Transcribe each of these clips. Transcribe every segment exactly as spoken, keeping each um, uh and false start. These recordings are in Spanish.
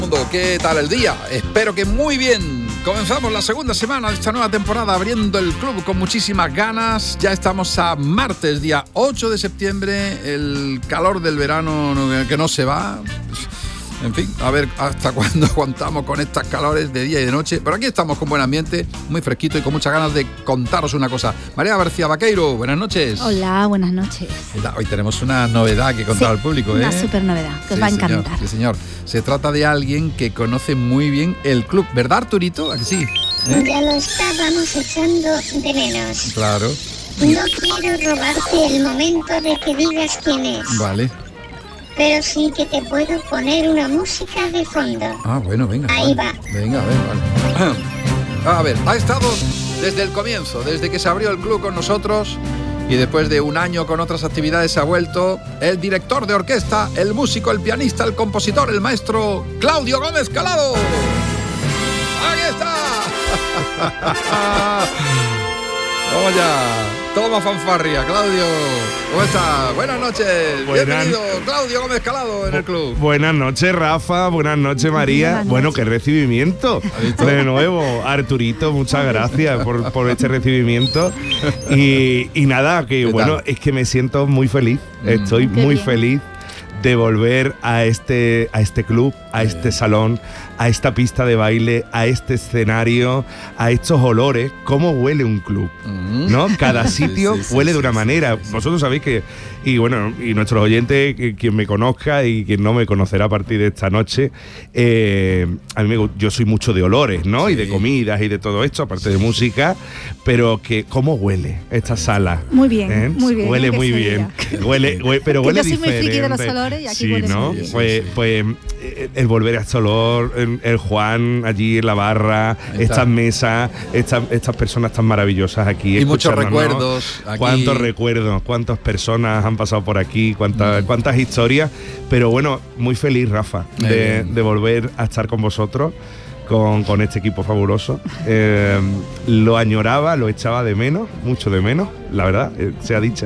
¿Qué tal el día? Espero que muy bien. Comenzamos la segunda semana de esta nueva temporada abriendo el club con muchísimas ganas. Ya estamos a martes, día ocho de septiembre. El calor del verano que no se va. En fin, a ver hasta cuándo aguantamos con estas calores de día y de noche. Pero aquí estamos con buen ambiente, muy fresquito y con muchas ganas de contaros una cosa. María García Vaqueiro, buenas noches. Hola, buenas noches. Hoy tenemos una novedad que contar sí, al público. Una ¿eh? súper novedad, que os sí, va a encantar. Señor, sí, señor. Se trata de alguien que conoce muy bien el club, ¿verdad, Arturito? ¿A que sí? ¿Eh? Ya lo estábamos echando de menos. Claro. No quiero robarte el momento de que digas quién es. Vale. Pero sí que te puedo poner una música de fondo. Ah, bueno, venga. Ahí vale. va. Venga, a ver, vale. A ver, ha estado desde el comienzo, desde que se abrió el club con nosotros y después de un año con otras actividades se ha vuelto el director de orquesta, el músico, el pianista, el compositor, el maestro Claudio Gómez Calado. ¡Ahí está! Vamos ya. Toma fanfarria, Claudio. ¿Cómo estás? Buenas noches. Buenas... Bienvenido, Claudio Gómez Calado en el club. Buenas noches, Rafa. Buenas noches, María. Buenas bueno, noches. Qué recibimiento. De nuevo, Arturito, muchas gracias por, por este recibimiento. Y, y nada, que bueno, tal? Es que me siento muy feliz. Estoy mm, muy bien. feliz de volver a este, a este club, a este salón, a esta pista de baile, a este escenario, a estos olores. ¿Cómo huele un club? ¿No? Cada sitio sí, sí, huele sí, de una sí, manera. Sí, sí. Vosotros sabéis que, y bueno, y nuestros oyentes, quien me conozca y quien no me conocerá a partir de esta noche, eh, a mí me, yo soy mucho de olores, ¿no? Sí. Y de comidas y de todo esto, aparte de música, pero que ¿cómo huele esta sala? Muy bien, ¿Eh? muy bien. Huele muy bien. Huele, huele, pero huele diferente. Yo soy muy friki de los olores y aquí sí, huele ¿no? muy bien. Pues, pues el volver a este olor, el, el Juan allí en la barra, estas mesas, estas, estas personas tan maravillosas aquí. Y muchos recuerdos. Aquí. Cuántos recuerdos, cuántas personas han pasado por aquí, cuántas, mm. cuántas historias. Pero bueno, muy feliz, Rafa, de, de volver a estar con vosotros. Con, con este equipo fabuloso. Eh, lo añoraba, lo echaba de menos, mucho de menos, la verdad, eh, sea dicha.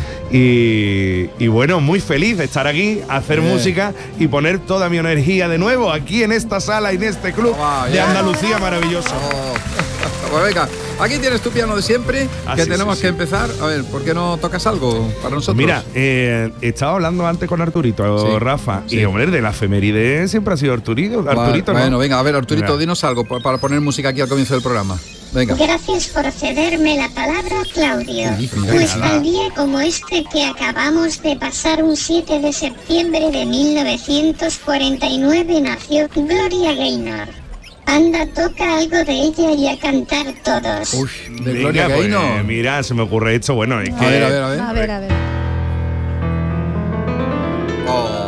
Y, y bueno, muy feliz de estar aquí, hacer yeah. música y poner toda mi energía de nuevo aquí en esta sala y en este club oh, de yeah. Andalucía maravilloso. Oh. Pues venga, aquí tienes tu piano de siempre, ah, que sí, tenemos sí, que sí. empezar. A ver, ¿por qué no tocas algo para nosotros? Mira, eh, estaba hablando antes con Arturito, sí, Rafa, sí. y hombre, de la efeméride siempre ha sido Arturito. Arturito bueno, ¿no? venga, a ver, Arturito, mira. dinos algo para poner música aquí al comienzo del programa. Venga. Gracias por cederme la palabra, Claudio. Pues tal día como este que acabamos de pasar, un siete de septiembre de mil novecientos cuarenta y nueve, nació Gloria Gaynor. Anda, toca algo de ella y a cantar todos. Uy, de Gloria Gaynor. Pues, mira, se me ocurre esto, bueno, es a que... ver, a ver, a ver. A ver, a ver. Oh.